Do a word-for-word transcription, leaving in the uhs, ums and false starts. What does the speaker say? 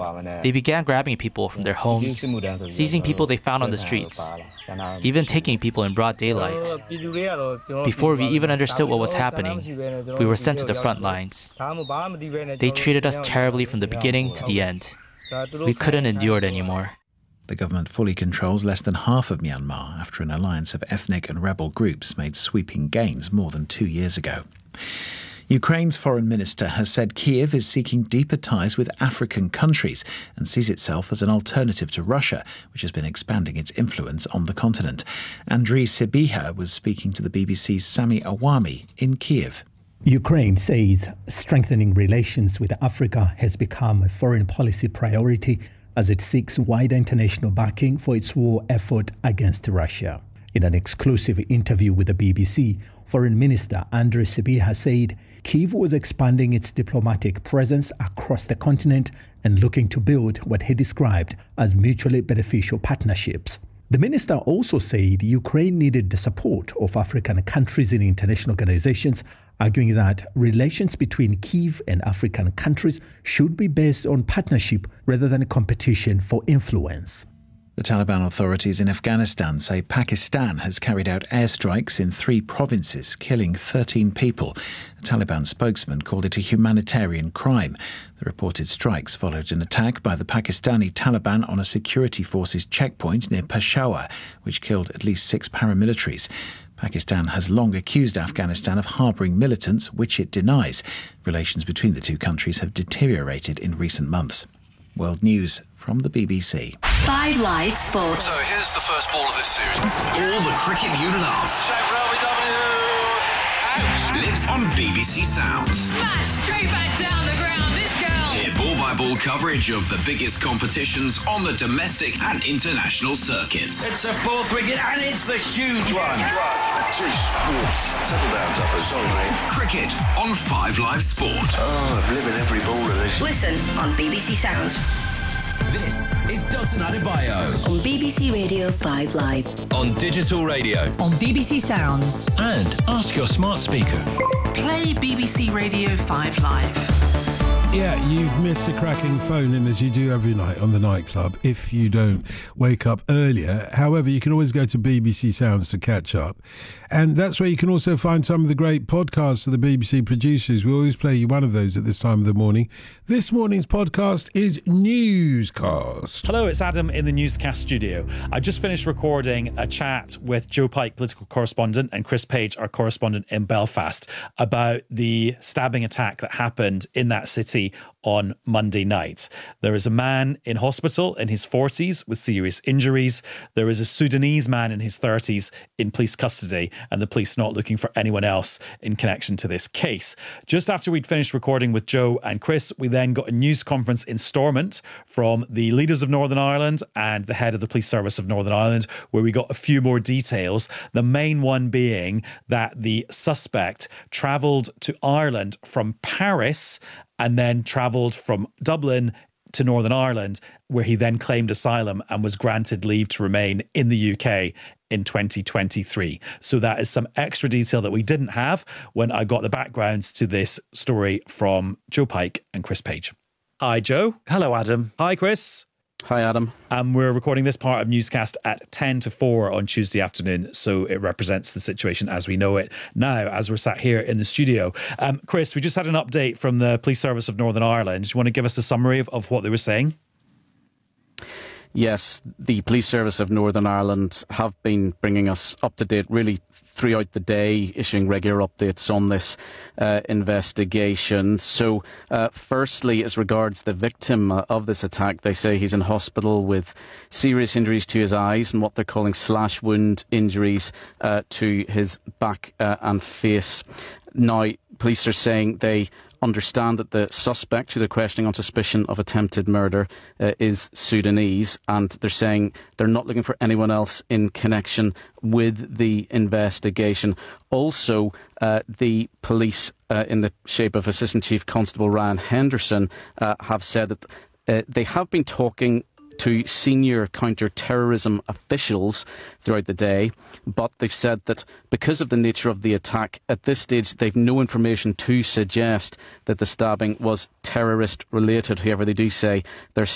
They began grabbing people from their homes, seizing people they found on the streets, even taking people in broad daylight. Before we even understood what was happening, we were sent to the front lines. They treated us terribly from the beginning to the end. We couldn't endure it anymore. The government fully controls less than half of Myanmar after an alliance of ethnic and rebel groups made sweeping gains more than two years ago. Ukraine's foreign minister has said Kyiv is seeking deeper ties with African countries and sees itself as an alternative to Russia, which has been expanding its influence on the continent. Andriy Sybiha was speaking to the B B C's Sami Awami in Kyiv. Ukraine says strengthening relations with Africa has become a foreign policy priority as it seeks wider international backing for its war effort against Russia. In an exclusive interview with the B B C, Foreign Minister Andriy Sybiha said Kyiv was expanding its diplomatic presence across the continent and looking to build what he described as mutually beneficial partnerships. The minister also said Ukraine needed the support of African countries in international organizations, arguing that relations between Kyiv and African countries should be based on partnership rather than competition for influence. The Taliban authorities in Afghanistan say Pakistan has carried out airstrikes in three provinces, killing thirteen people. The Taliban spokesman called it a humanitarian crime. The reported strikes followed an attack by the Pakistani Taliban on a security forces checkpoint near Peshawar, which killed at least six paramilitaries. Pakistan has long accused Afghanistan of harbouring militants, which it denies. Relations between the two countries have deteriorated in recent months. World News from the B B C. Five Live Sports. So here's the first ball of this series. All the cricket you love. Shave for L B W. Out. Lives on B B C Sounds. Smash straight back down the ground. This girl. Hear ball-by-ball coverage of the biggest competitions on the domestic and international circuits. It's a fourth wicket and it's the huge one. Jeez, whoosh. Settle down, tougher. Sorry, mate. Cricket on Five Live Sport. Oh, I'm living every ball of this. Listen on B B C Sounds. This is Dalton Adebayo on B B C Radio five Live. On digital radio. On B B C Sounds. And ask your smart speaker. Play B B C Radio five Live. Yeah, you've missed a cracking phone-in as you do every night on the nightclub if you don't wake up earlier. However, you can always go to B B C Sounds to catch up. And that's where you can also find some of the great podcasts of the B B C producers. We always play you one of those at this time of the morning. This morning's podcast is Newscast. Hello, it's Adam in the Newscast studio. I just finished recording a chat with Joe Pike, political correspondent, and Chris Page, our correspondent in Belfast, about the stabbing attack that happened in that city on Monday night. There is a man in hospital in his forties with serious injuries. There is a Sudanese man in his thirties in police custody, and the police not looking for anyone else in connection to this case. Just after we'd finished recording with Joe and Chris, we then got a news conference in Stormont from the leaders of Northern Ireland and the head of the police service of Northern Ireland, where we got a few more details. The main one being that the suspect travelled to Ireland from Paris and then travelled from Dublin to Northern Ireland, where he then claimed asylum and was granted leave to remain in the U K in twenty twenty-three. So that is some extra detail that we didn't have when I got the backgrounds to this story from Joe Pike and Chris Page. Hi, Joe. Hello, Adam. Hi, Chris. Hi, Adam. And we're recording this part of Newscast at ten to four on Tuesday afternoon, so it represents the situation as we know it now, as we're sat here in the studio. Um, Chris, we just had an update from the Police Service of Northern Ireland. Do you want to give us a summary of, of what they were saying? Yes, the Police Service of Northern Ireland have been bringing us up to date really throughout the day, issuing regular updates on this uh, investigation. So, uh, firstly, as regards the victim uh, of this attack, they say he's in hospital with serious injuries to his eyes and what they're calling slash wound injuries uh, to his back uh, and face. Now, police are saying they understand that the suspect, who they're questioning on suspicion of attempted murder, uh, is Sudanese, and they're saying they're not looking for anyone else in connection with the investigation. Also, uh, the police, uh, in the shape of Assistant Chief Constable Ryan Henderson, uh, have said that uh, they have been talking to senior counter-terrorism officials throughout the day, but they've said that because of the nature of the attack, at this stage they've no information to suggest that the stabbing was terrorist-related. However, they do say they're